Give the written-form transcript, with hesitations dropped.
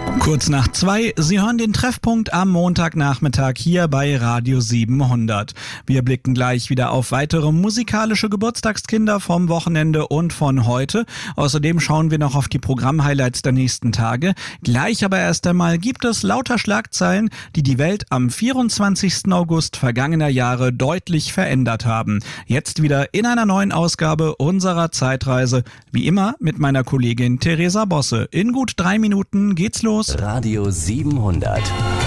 Kurz nach 2, Sie hören den Treffpunkt am Montagnachmittag hier bei Radio 700. Wir blicken gleich wieder auf weitere musikalische Geburtstagskinder vom Wochenende und von heute. Außerdem schauen wir noch auf die Programmhighlights der nächsten Tage. Gleich aber erst einmal gibt es lauter Schlagzeilen, die die Welt am 24. August vergangener Jahre deutlich verändert haben. Jetzt wieder in einer neuen Ausgabe unserer Zeitreise, wie immer mit meiner Kollegin Theresa Bosse. In gut 3 Minuten geht's los. Radio 700.